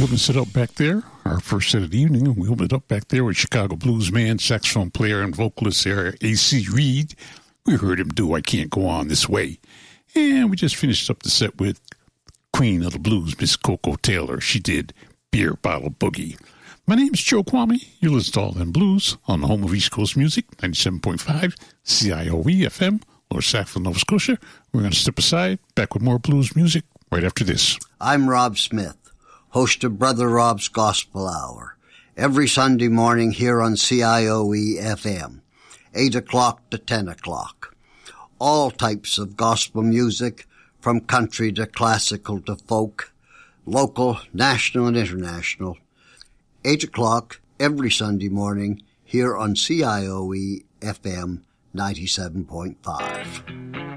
opened it up back there, our first set of the evening, and we opened it up back there with Chicago blues man, saxophone player, and vocalist there, A.C. Reed. We heard him do I Can't Go On This Way. And we just finished up the set with Queen of the Blues, Miss Coco Taylor. She did Beer Bottle Boogie. My name is Joe Kwame. You're listening to All Them Blues on the home of East Coast Music, 97.5 CIOE FM, Lower Sackville, Nova Scotia. We're going to step aside, back with more blues music right after this. I'm Rob Smith, host of Brother Rob's Gospel Hour, every Sunday morning here on CIOE FM, 8 o'clock to 10 o'clock. All types of gospel music, from country to classical to folk, local, national, and international. 8 o'clock every Sunday morning here on CIOE FM 97.5.